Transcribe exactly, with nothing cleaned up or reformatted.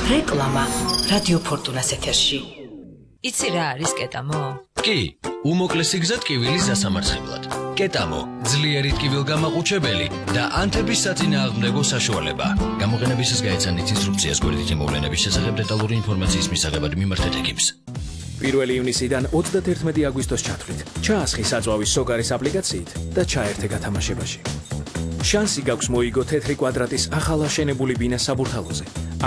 რეკლამა რადიო ფორტუნას ეთერში. იცი რა არის კეტამო? კი, უმოკლესი გზა ტკივილის დასამარცხებლად. კეტამო, ძლიერი ტკივილგამაყუჩებელი და ანთების საწინააღმდეგო საშუალება. გამოყენებისას გაეცანით ინსტრუქციას გვერდითი მოვლენების შესახებ დეტალური ინფორმაციის მისაღებად მიმართეთ ეკიპს. პირველი ივნისიდან ოცდაათერთმეტი აგვისტოს ჩათვლით. ჩაასხი საწვავის სოკარის აპლიკაციით და ჩაერთე გათამაშებაში. შანსი გაქვს მოიგო თეთრი კვადრატის ახალ აშენებული ბინა საბურთალოზე.